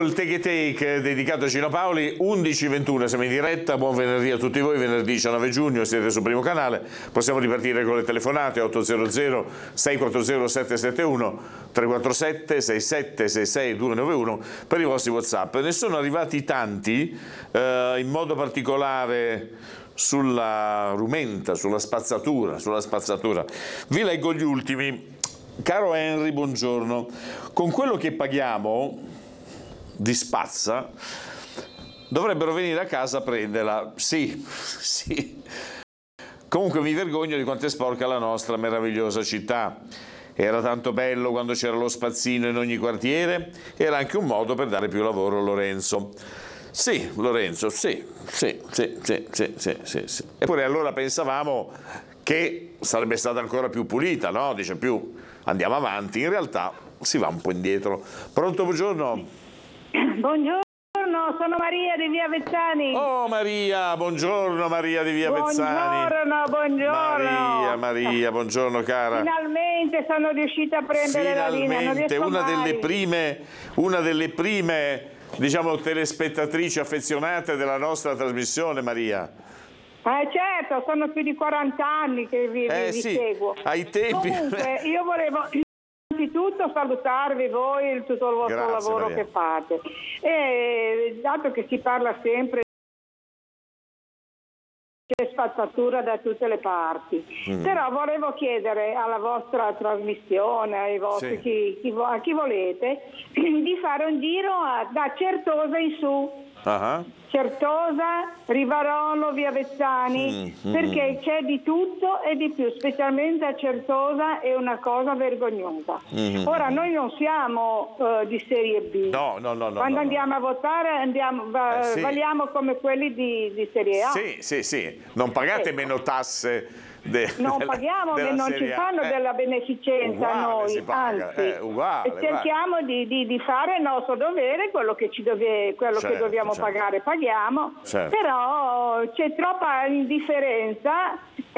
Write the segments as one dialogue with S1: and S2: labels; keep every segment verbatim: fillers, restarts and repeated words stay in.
S1: Il Take and Take dedicato a Gino Paoli, undici e ventuno, siamo in diretta, buon venerdì a tutti voi, venerdì diciannove giugno, siete sul primo canale, possiamo ripartire con le telefonate, otto zero zero sei quattro zero sette sette uno, tre quattro sette sei sette sei sei due nove uno per i vostri WhatsApp. Ne sono arrivati tanti, eh, in modo particolare sulla rumenta, sulla spazzatura, sulla spazzatura. Vi leggo gli ultimi. Caro Henry, buongiorno, con quello che paghiamo di spazza dovrebbero venire a casa a prenderla. Sì, sì. Comunque mi vergogno di quanto è sporca la nostra meravigliosa città. Era tanto bello quando c'era lo spazzino in ogni quartiere, era anche un modo per dare più lavoro a Lorenzo. Sì, Lorenzo, sì, sì, sì, sì, sì, sì, sì, sì. Eppure allora pensavamo che sarebbe stata ancora più pulita, no? Dice più andiamo avanti, in realtà si va un po' indietro. Pronto, buongiorno?
S2: Buongiorno, sono Maria di Via Vezzani.
S1: Oh Maria, buongiorno Maria di Via Vezzani.
S2: Buongiorno, buongiorno.
S1: Maria, Maria, buongiorno cara.
S2: Finalmente sono riuscita a prendere la linea.
S1: Finalmente, una delle prime, una delle prime, diciamo, telespettatrici affezionate della nostra trasmissione, Maria.
S2: Eh certo, sono più di quaranta anni che vi,
S1: eh,
S2: vi
S1: sì,
S2: seguo.
S1: Ai tempi.
S2: Comunque, io volevo innanzitutto salutarvi voi e tutto il vostro
S1: Grazie,
S2: lavoro
S1: Maria.
S2: che fate. E dato che si parla sempre di spazzatura da tutte le parti, mm. però volevo chiedere alla vostra trasmissione, ai vostri,
S1: sì.
S2: chi, chi, a chi volete, di fare un giro a, da Certosa in su.
S1: Uh-huh.
S2: Certosa, Rivarolo, Via Vezzani, mm, mm. perché c'è di tutto e di più, specialmente a Certosa è una cosa vergognosa. Mm. Ora noi non siamo uh, di serie B.
S1: No, no, no.
S2: Quando
S1: no,
S2: andiamo
S1: no.
S2: a votare andiamo, va,
S1: eh, sì.
S2: valiamo come quelli di, di serie A.
S1: Sì, sì, sì. Non pagate
S2: ecco.
S1: meno tasse. De,
S2: non
S1: della,
S2: paghiamo,
S1: della
S2: non ci fanno
S1: eh,
S2: di beneficenza a noi,
S1: paga,
S2: anzi
S1: eh, uguale,
S2: cerchiamo di, di, di fare il nostro dovere, quello che ci dove, quello
S1: certo,
S2: che dobbiamo
S1: certo.
S2: pagare paghiamo,
S1: certo.
S2: però c'è troppa indifferenza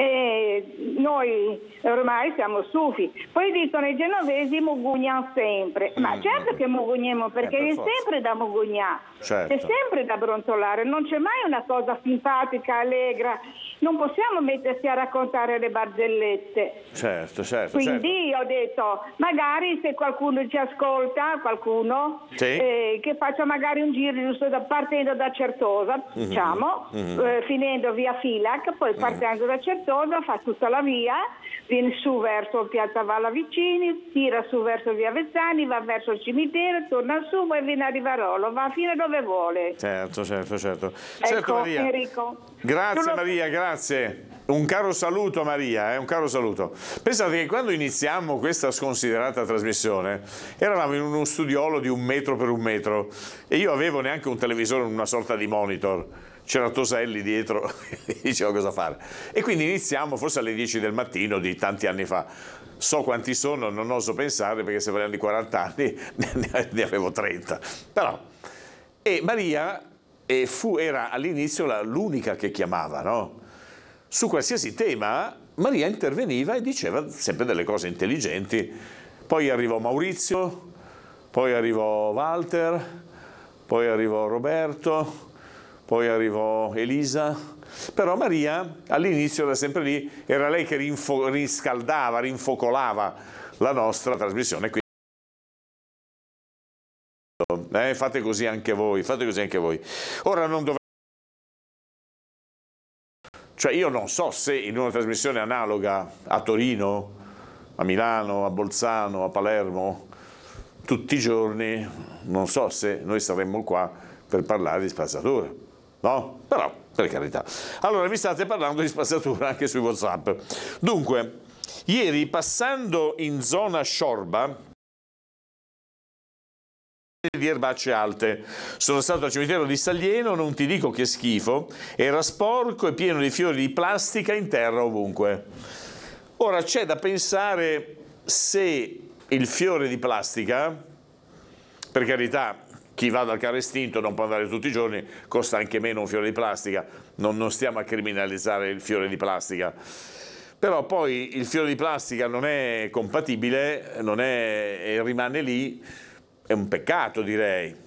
S2: e noi ormai siamo stufi. Poi dicono i genovesi mugugnano sempre, mm. ma certo che mugugniamo perché
S1: eh, per
S2: è
S1: forza.
S2: sempre da mugugnare,
S1: certo.
S2: è sempre da brontolare, non c'è mai una cosa simpatica, allegra, non possiamo mettersi a raccontare le barzellette.
S1: Certo, certo.
S2: Quindi
S1: certo.
S2: ho detto, magari se qualcuno ci ascolta, qualcuno,
S1: sì.
S2: eh, che faccia magari un giro giusto da, partendo da Certosa, mm-hmm. diciamo, mm-hmm. Eh, finendo via Filac, poi partendo mm-hmm. da Certosa fa tutta la via, viene su verso Piazza Valla Vicini, tira su verso via Vezzani, va verso il cimitero, torna su, poi viene a Rivarolo, va fino dove vuole.
S1: Certo, certo, certo.
S2: Ecco,
S1: certo Maria.
S2: Enrico.
S1: Grazie
S2: lo...
S1: Maria, grazie. Un caro saluto Maria, eh, un caro saluto. Pensate che quando iniziamo questa sconsiderata trasmissione eravamo in uno studiolo di un metro per un metro e io avevo neanche un televisore, una sorta di monitor. C'era Toselli dietro e diceva cosa fare. E quindi iniziamo forse alle dieci del mattino di tanti anni fa. So quanti sono, non oso pensare perché se parliamo di quaranta anni ne avevo trenta. Però, e Maria e fu, era all'inizio la, l'unica che chiamava, no? Su qualsiasi tema Maria interveniva e diceva sempre delle cose intelligenti. Poi arrivò Maurizio, poi arrivò Walter, poi arrivò Roberto, poi arrivò Elisa. Però Maria all'inizio era sempre lì, era lei che rinfo, riscaldava, rinfocolava la nostra trasmissione. Eh, fate così anche voi, fate così anche voi. Ora non dovrei... Cioè io non so se in una trasmissione analoga a Torino, a Milano, a Bolzano, a Palermo, tutti i giorni, non so se noi saremmo qua per parlare di spazzatura, no? Però, per carità. Allora, vi state parlando di spazzatura anche sui WhatsApp. Dunque, ieri passando in zona Sciorba, di erbacce alte. Sono stato al cimitero di Saglieno, non ti dico che schifo, era sporco e pieno di fiori di plastica in terra ovunque. Ora c'è da pensare se il fiore di plastica, per carità, chi va dal carro estinto non può andare tutti i giorni, costa anche meno un fiore di plastica, non, non stiamo a criminalizzare il fiore di plastica. Però poi il fiore di plastica non è compatibile, non è, e rimane lì. È un peccato, direi.